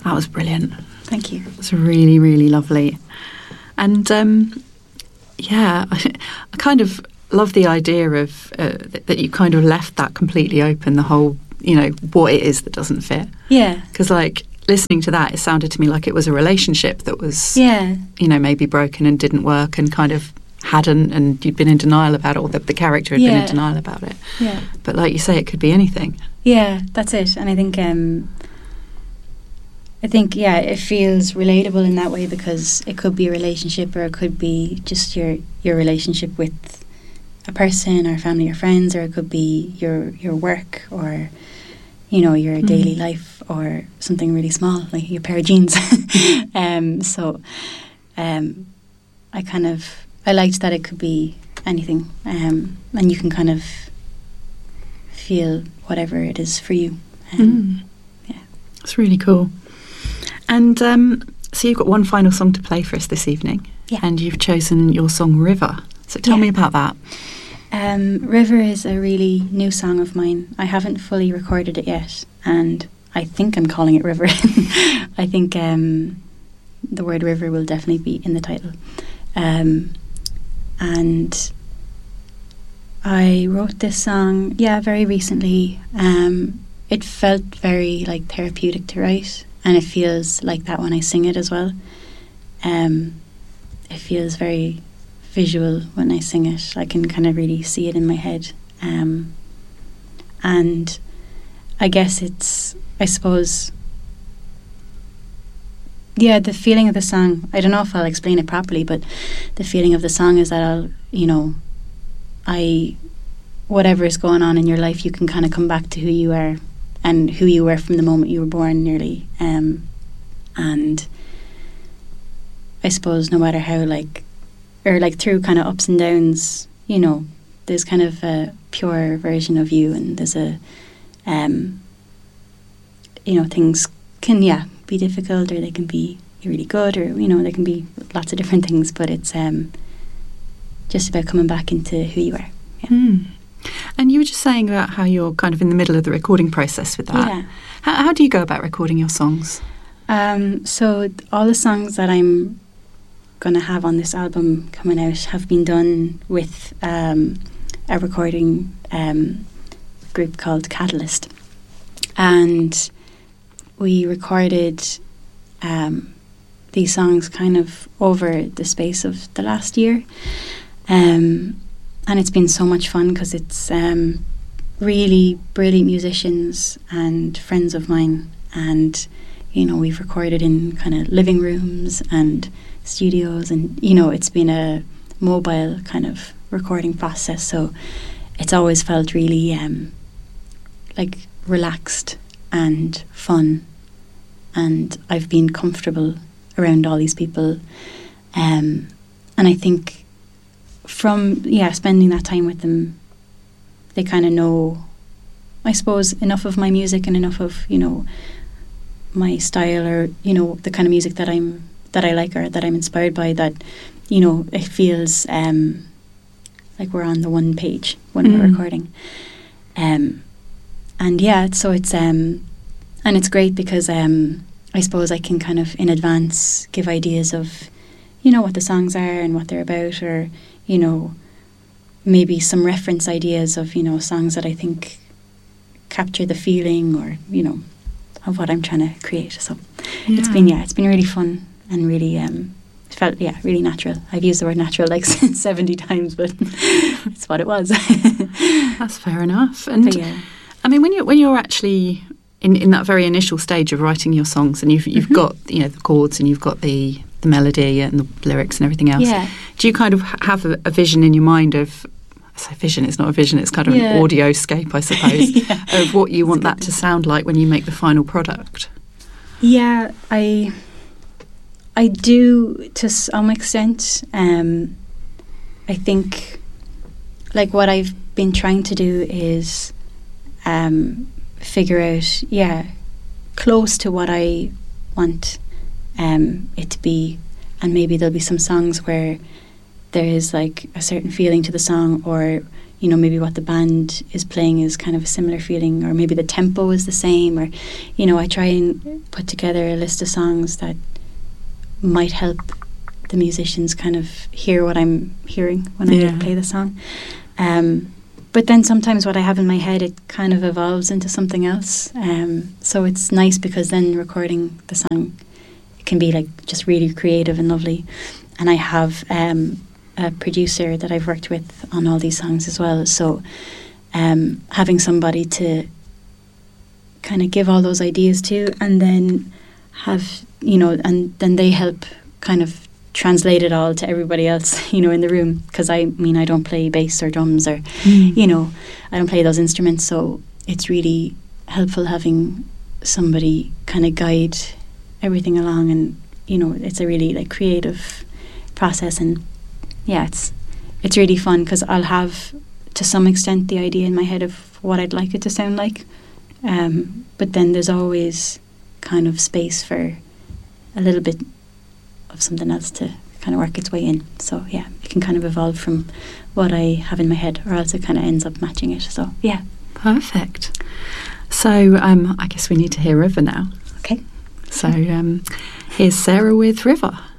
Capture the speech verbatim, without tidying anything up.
That was brilliant. Thank you. It was really, really lovely. And um, yeah, I, I kind of love the idea of uh, that, that you kind of left that completely open, the whole, you know, what it is that doesn't fit. Yeah. Because like listening to that, it sounded to me like it was a relationship that was, yeah. you know, maybe broken and didn't work and kind of hadn't, and you'd been in denial about it, or the, the character had yeah. been in denial about it. Yeah. But like you say, it could be anything. Yeah, that's it. And I think, um, I think, yeah, it feels relatable in that way because it could be a relationship, or it could be just your your relationship with a person or family or friends, or it could be your your work, or you know, your mm. daily life, or something really small like your pair of jeans. um, so um, I kind of I liked that it could be anything, um, and you can kind of feel whatever it is for you. Um, mm. Yeah, it's really cool. And um, so you've got one final song to play for us this evening. Yeah. And you've chosen your song River. So tell yeah. me about that. Um, River is a really new song of mine. I haven't fully recorded it yet, and I think I'm calling it River. I think um, the word river will definitely be in the title. Um, and I wrote this song, yeah, very recently. Um, it felt very like therapeutic to write, and it feels like that when I sing it as well. Um, it feels very visual when I sing it. I can kind of really see it in my head. Um, and I guess it's, I suppose, yeah, the feeling of the song, I don't know if I'll explain it properly, but the feeling of the song is that I'll, you know, I, whatever is going on in your life, you can kind of come back to who you are and who you were from the moment you were born, nearly. Um, and I suppose no matter how, like, or like through kind of ups and downs, you know, there's kind of a pure version of you, and there's a, um, you know, things can, yeah, be difficult, or they can be really good, or, you know, there can be lots of different things, but it's um, just about coming back into who you are. Yeah. Mm. And you were just saying about how you're kind of in the middle of the recording process with that. Yeah. How, how do you go about recording your songs? Um, so all the songs that I'm going to have on this album coming out have been done with um, a recording um, group called Catalyst. And we recorded um, these songs kind of over the space of the last year. Um, and it's been so much fun because it's um, really brilliant musicians and friends of mine. And, you know, we've recorded in kind of living rooms and studios, and, you know, it's been a mobile kind of recording process. So it's always felt really um, like relaxed and fun. And I've been comfortable around all these people. Um, and I think from, yeah, spending that time with them, they kind of know, I suppose, enough of my music and enough of, you know, my style, or, you know, the kind of music that I'm, that I like, or that I'm inspired by, that, you know, it feels um, like we're on the one page when mm. we're recording. Um, and yeah, so it's, um, and it's great because um, I suppose I can kind of in advance give ideas of, you know, what the songs are and what they're about, or, you know, maybe some reference ideas of, you know, songs that I think capture the feeling, or, you know, of what I'm trying to create. So yeah. it's been, yeah, it's been really fun and really, um, it felt, yeah, really natural. I've used the word natural like seventy times, but it's what it was. That's fair enough. And but, yeah. I mean, when you're, when you're actually in, in that very initial stage of writing your songs, and you've, you've mm-hmm. got, you know, the chords, and you've got the, the melody and the lyrics and everything else, yeah. do you kind of have a, a vision in your mind of, I say vision, it's not a vision, it's kind of yeah. an audioscape, I suppose, yeah. of what you want that to sound like when you make the final product? Yeah, I I do to some extent. Um, I think, like, what I've been trying to do is um, figure out, yeah, close to what I want um, it to be. And maybe there'll be some songs where there is like a certain feeling to the song, or, you know, maybe what the band is playing is kind of a similar feeling, or maybe the tempo is the same, or, you know, I try and put together a list of songs that might help the musicians kind of hear what I'm hearing when Yeah. I play the song. Um, but then sometimes what I have in my head, it kind of evolves into something else. Um, so it's nice because then recording the song, it can be like just really creative and lovely. And I have um, a producer that I've worked with on all these songs as well. So um, having somebody to kind of give all those ideas to, and then have, you know, and then they help kind of translate it all to everybody else, you know, in the room. Because I mean, I don't play bass or drums or, Mm. you know, I don't play those instruments. So it's really helpful having somebody kind of guide everything along. And, you know, it's a really like creative process. And yeah, it's it's really fun because I'll have to some extent the idea in my head of what I'd like it to sound like. Um, but then there's always kind of space for a little bit of something else to kind of work its way in. So yeah, it can kind of evolve from what I have in my head, or else it kind of ends up matching it. So yeah. Perfect. So um, I guess we need to hear River now. Okay. So um, here's Sarah with River.